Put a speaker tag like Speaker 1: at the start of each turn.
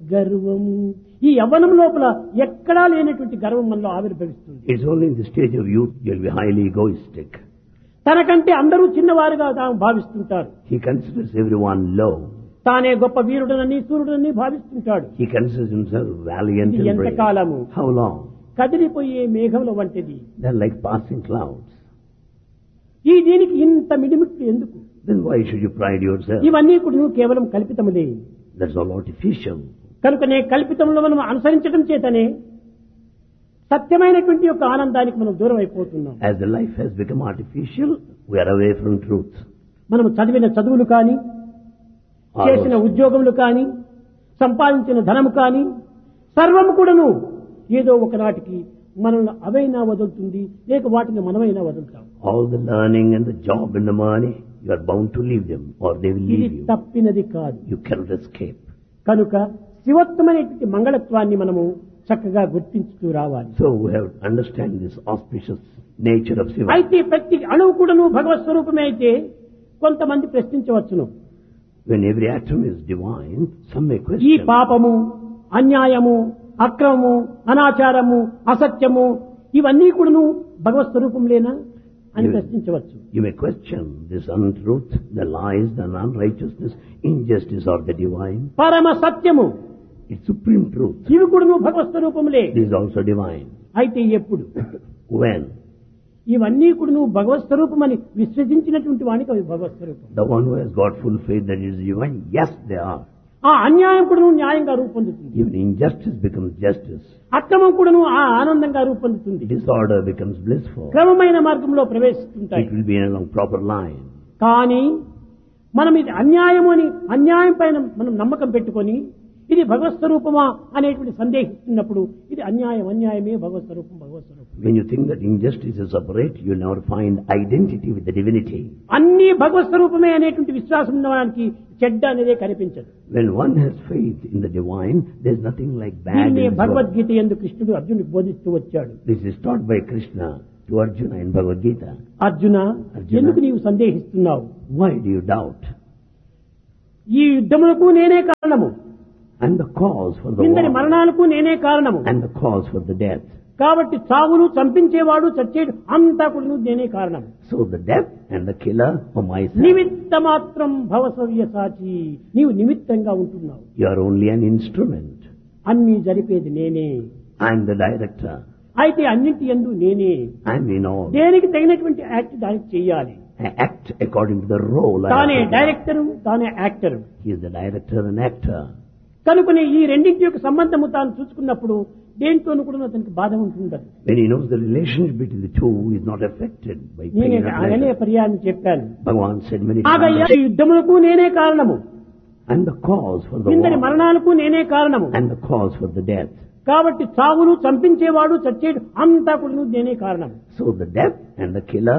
Speaker 1: గర్వము ఈ యవ్వనం లోపల ఎక్కడా లేనటువంటి గర్వం మనలో ఆవిర్భవిస్తుంది.
Speaker 2: It's only in the stage of youth you'll be highly egoistic.
Speaker 1: తనకంటే అందరూ చిన్నవారుగా తాము భావిస్తుంటారు.
Speaker 2: He considers everyone low.
Speaker 1: తానే గొప్ప వీరుడనని సూర్యుడని భావిస్తుంటాడు.
Speaker 2: He considers himself valiant
Speaker 1: ఇది
Speaker 2: and brave.
Speaker 1: ఎంతకాలము?
Speaker 2: How long?
Speaker 1: కదిలిపోయే మేఘముల వంటిది.
Speaker 2: They're like passing clouds.
Speaker 1: ఈ దీనికి ఇంత మిడిమిట్లు ఎందుకు?
Speaker 2: Then why should you pride yourself?
Speaker 1: ఇవన్నీ కూడా నువ్వు కేవలం కల్పితములే.
Speaker 2: That's all artificial.
Speaker 1: కనుకనే కల్పితంలో మనం అనుసరించడం చేతనే సత్యమైనటువంటి యొక్క ఆనందానికి మనం దూరం అయిపోతున్నాం.
Speaker 2: As the life has become artificial, we are away from truth.
Speaker 1: మనం చదివిన చదువులు కానీ, చేసిన ఉద్యోగములు కానీ, సంపాదించిన ధనము కానీ సర్వము కూడాను ఏదో ఒకనాటికి మనల్ని అవైనా వదులుతుంది, లేక వాటిని మనమైనా వదులుతాం.
Speaker 2: All the learning and the job and the money, you are bound to leave them or they will
Speaker 1: ఇది
Speaker 2: leave you.
Speaker 1: తప్పినది కాదు.
Speaker 2: You cannot escape.
Speaker 1: కనుక శివత్వమైనటువంటి మంగళత్వాన్ని మనము చక్కగా గుర్తించుతూ రావాలి.
Speaker 2: So we have to understand this auspicious nature of Shiva.
Speaker 1: అయితే ప్రతి అణువు కూడాను భగవత్ స్వరూపమే అయితే కొంతమంది ప్రశ్నించవచ్చును.
Speaker 2: When every atom is divine, some may
Speaker 1: ఈ
Speaker 2: question.
Speaker 1: పాపము, అన్యాయము, అక్రమము, అనాచారము, అసత్యము ఇవన్నీ కూడాను భగవత్ స్వరూపంలేనా అని ప్రశ్నించవచ్చు.
Speaker 2: You may question this untruth, the lies, the unrighteousness, injustice or the divine.
Speaker 1: పరమ సత్యము
Speaker 2: It's supreme truth.
Speaker 1: ఇవి కూడాను భగవత్ స్వరూపములే.
Speaker 2: It is also divine.
Speaker 1: అయితే ఎప్పుడు
Speaker 2: When?
Speaker 1: ఇవన్నీ కూడాను భగవత్ స్వరూపమని విశ్వసించినటువంటి వానికి అవి భగవత్ స్వరూపం.
Speaker 2: The one who has got full faith that it is divine, yes, they are.
Speaker 1: ఆ అన్యాయం కూడాను న్యాయంగా రూపొందుతుంది.
Speaker 2: Even injustice becomes justice.
Speaker 1: అక్రమం కూడాను ఆ ఆనందంగా రూపొందుతుంది.
Speaker 2: Disorder becomes blissful.
Speaker 1: క్రమమైన మార్గంలో ప్రవేశిస్తుంటాయి.
Speaker 2: It will be along proper line.
Speaker 1: కానీ మనం ఇది అన్యాయము అని అన్యాయం పైన మనం నమ్మకం పెట్టుకొని ఇది భగవత్ స్వరూపమా అనేటువంటి సందేహిస్తున్నప్పుడు ఇది అన్యాయమే భగవత్ స్వరూపం.
Speaker 2: When you think that injustice is separate, you never find identity with the divinity.
Speaker 1: అన్ని భగవత్ స్వరూపమే అనేటువంటి విశ్వాసం ఉన్నవానికి చెడ్డ అనేదే కనిపించదు.
Speaker 2: When one has faith in the divine, there is nothing like bad.
Speaker 1: దీన్ని
Speaker 2: in this
Speaker 1: భగవద్గీత యందు కృష్ణుడు అర్జునుడికి బోధిస్తూ వచ్చాడు.
Speaker 2: world. This is taught by Krishna to Arjuna in Bhagavad Gita.
Speaker 1: Arjuna, ఎందుకు నీవు సందేహిస్తున్నావు?
Speaker 2: Why do you doubt?
Speaker 1: ఈ యుద్ధములకు నేనే కారణము,
Speaker 2: And the cause for the
Speaker 1: ఇందరి
Speaker 2: war,
Speaker 1: మరణాలకు నేనే కారణము.
Speaker 2: and the cause for the death.
Speaker 1: కాబట్టి చావును చంపించేవాడు చచ్చేడు అంతా కూడా నేనే కారణం.
Speaker 2: So the death and the killer are myself.
Speaker 1: నిమిత్త మాత్రం భవసవ్య సాచి, నీవు నిమిత్తంగా ఉంటున్నావు.
Speaker 2: You are only an instrument.
Speaker 1: అన్ని జరిపేది నేనే.
Speaker 2: I am the director.
Speaker 1: అయితే అన్నింటి యందు నేనే.
Speaker 2: I am in all.
Speaker 1: దేనికి తగినటువంటి యాక్ట్ దానికి చెయ్యాలి.
Speaker 2: I act according to the role.
Speaker 1: తానే డైరెక్టరు, తానే actor.
Speaker 2: He is the director and actor.
Speaker 1: కనుకనే ఈ రెండింటి యొక్క సంబంధము తాను చూసుకున్నప్పుడు దేంతోనూ కూడా అతనికి బాధ ఉంటుండదు.
Speaker 2: When he knows the relationship between the two, he is not affected by pain
Speaker 1: నేనే
Speaker 2: or
Speaker 1: అనే
Speaker 2: pleasure.
Speaker 1: పర్యాన్ని చెప్పాను.
Speaker 2: Bhagavan said many
Speaker 1: Agaiah
Speaker 2: times.
Speaker 1: ఈ యుద్ధములకు నేనే కారణము,
Speaker 2: And the cause for the
Speaker 1: ఇందరి
Speaker 2: war,
Speaker 1: మరణాలకు నేనే కారణము.
Speaker 2: and the cause for the death.
Speaker 1: కాబట్టి చావును చంపించేవాడు చచ్చేడు అంతా కూడా నేనే కారణం.
Speaker 2: So the death and the killer